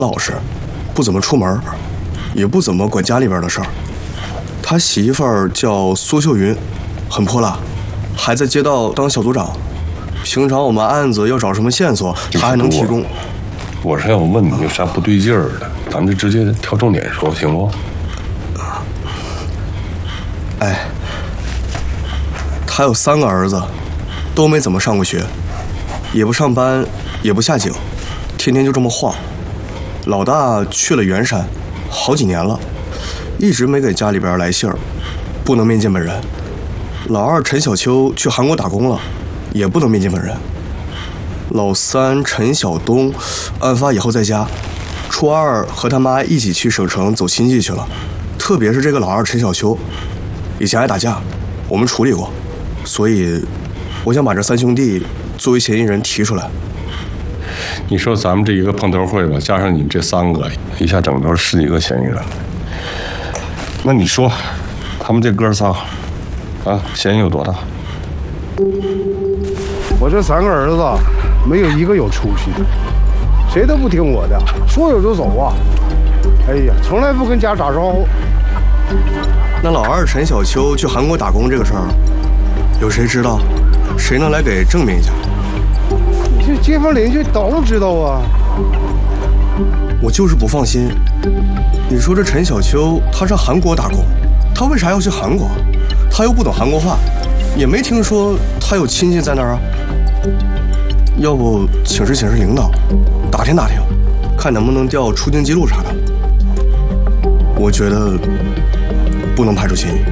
老实，不怎么出门，也不怎么管家里边的事儿。他媳妇儿叫苏秀云，很泼辣，还在街道当小组长。平常我们案子要找什么线索，他还能提供。 我是要问你有啥不对劲儿的，咱们就直接挑重点说，行不？ 哎，他有3个儿子，都没怎么上过学，也不上班，也不下井，天天就这么晃。老大去了圆山，好几年了，一直没给家里边来信儿，不能面见本人。老二陈小秋去韩国打工了，也不能面见本人。老三陈晓东，案发以后在家，初2和他妈一起去省城走亲戚去了。特别是这个老二陈小秋，以前爱打架，我们处理过，所以我想把这3兄弟作为嫌疑人提出来。 你说咱们这一个碰头会吧，加上你们这3个，一下整都10几个嫌疑人。那你说，他们这哥仨，嫌疑有多大？ 我这3个儿子，没有一个有出息的，谁都不听我的，说走就走啊！哎呀，从来不跟家打招呼。 那老二陈小秋去韩国打工这个事儿，有谁知道？谁能来给证明一下？ 这街坊邻居都知道啊。 我就是不放心。你说这陈小秋他上韩国打工，他为啥要去韩国？他又不懂韩国话，也没听说他有亲戚在那儿啊。要不请示领导，打听打听，看能不能调出境记录啥的。我觉得不能排除嫌疑。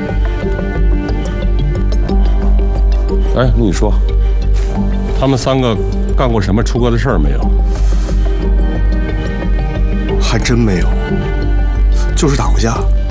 哎，那你说，他们3个干过什么出格的事儿没有？ 还真没有，就是打过架。